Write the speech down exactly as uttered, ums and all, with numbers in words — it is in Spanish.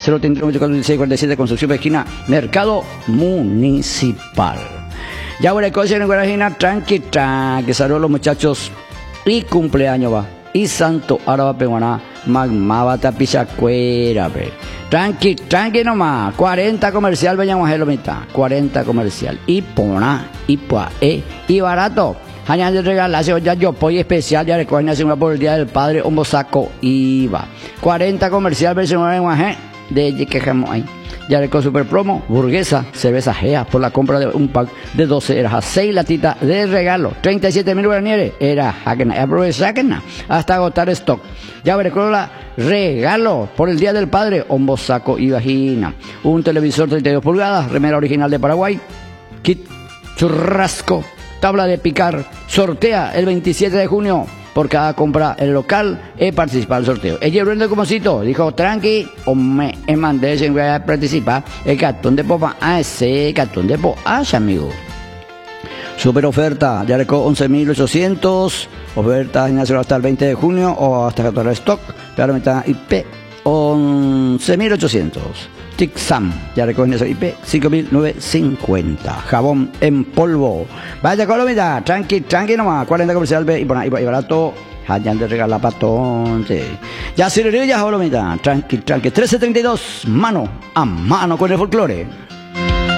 cero treinta y uno cuarenta y seis cuarenta y siete, Concepción Esquina, Mercado Municipal. Ya por el coche en Guarajina, tranqui, tranqui, saludos a los muchachos y cumpleaños va. Y Santo Araba Peguaná, Magmaba Tapizacuera, pe. Tranqui, tranqui nomás, cuarenta comercial, veníamos a la mitad, cuarenta comercial. Y pona, y pua, eh, y barato. Añade de regalarse, ya yo voy especial, ya recogen hace una por el Día del Padre, un bosaco, y va. cuarenta comercial, versión de de que jamás ahí. Ya con super promo, burguesa, cerveza Gea por la compra de un pack de doce, era a seis latitas de regalo, treinta y siete mil guaraníes, era Hackena, aprovechakena, hasta agotar stock. Ya veré con la regalo por el Día del Padre, hombo, saco y vagina, un televisor treinta y dos pulgadas, remera original de Paraguay, kit churrasco, tabla de picar, sortea el veintisiete de junio. Por cada compra el local he participado al sorteo. Ella Bruno Comocito dijo, tranqui, o me mandé sin participar. El cartón de popa, ah, ese cartón de popa, ah, amigo. Super oferta, ya recó once mil ochocientos. Oferta nacional hasta el veinte de junio o hasta catorce stock. Pero está I P once mil ochocientos. Tixam, ya recogen ese I P cinco mil novecientos cincuenta. Jabón en polvo. Vaya Colombia, tranqui, tranqui nomás. cuarenta comercial y, bueno, y barato. Hayan de regalar patón. Sí. Ya Cirillo, ya Colombia, tranqui, tranqui. trece treinta y dos, mano a mano con el folclore.